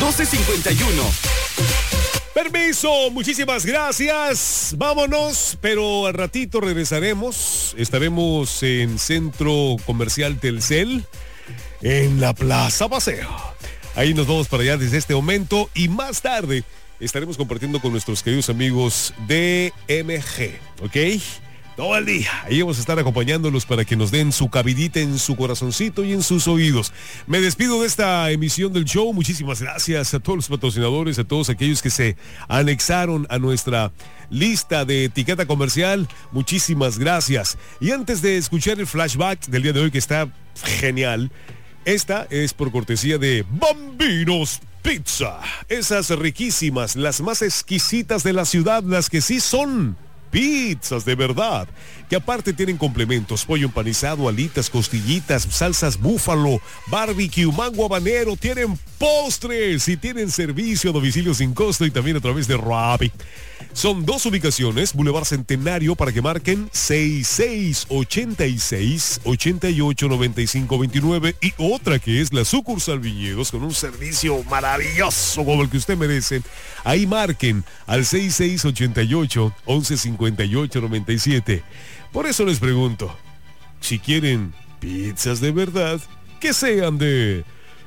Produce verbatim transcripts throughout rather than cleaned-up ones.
doce cincuenta y uno. Permiso, muchísimas gracias. Vámonos, pero al ratito regresaremos. Estaremos en Centro Comercial Telcel, en la Plaza Paseo. Ahí nos vamos para allá desde este momento y más tarde estaremos compartiendo con nuestros queridos amigos de M G, ¿ok? Todo el día. Ahí vamos a estar acompañándolos para que nos den su cabidita en su corazoncito y en sus oídos. Me despido de esta emisión del show. Muchísimas gracias a todos los patrocinadores, a todos aquellos que se anexaron a nuestra lista de etiqueta comercial. Muchísimas gracias. Y antes de escuchar el flashback del día de hoy, que está genial, esta es por cortesía de Bambinos Pizza. Esas riquísimas, las más exquisitas de la ciudad, las que sí son pizzas de verdad, que aparte tienen complementos: pollo empanizado, alitas, costillitas, salsas búfalo, barbecue, mango habanero, tienen postres y tienen servicio a domicilio sin costo y también a través de Rappi. Son dos ubicaciones: Boulevard Centenario, para que marquen seis seis ocho seis, ocho ocho nueve cinco dos nueve, y otra que es la sucursal Viñedos, con un servicio maravilloso como el que usted merece. Ahí marquen al seis seis ocho ocho, once cincuenta y ocho noventa y siete. Por eso les pregunto, si quieren pizzas de verdad, que sean de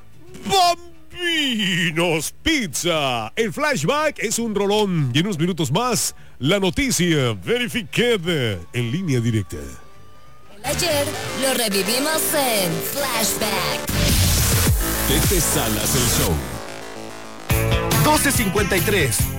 Bambinos Pizza. El flashback es un rolón y en unos minutos más la noticia verificada en línea directa. El ayer lo revivimos en Flashback. Tete Salas, el show. doce cincuenta y tres.